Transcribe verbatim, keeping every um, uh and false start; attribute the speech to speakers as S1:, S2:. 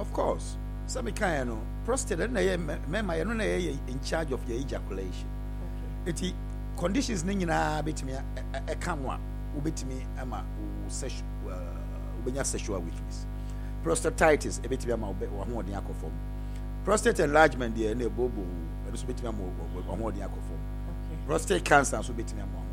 S1: Of course. Some kind of prostate and remember you know in charge of your ejaculation. Okay. It conditions ni nyina betimi e kan wa ubetimi ama sexual ubenya sexual weakness. Prostatitis e betimi ama wo hoden akofom. Prostate enlargement dey na ebobo e so betimi ama wo hoden akofom. Okay. Prostate cancer so betimi ama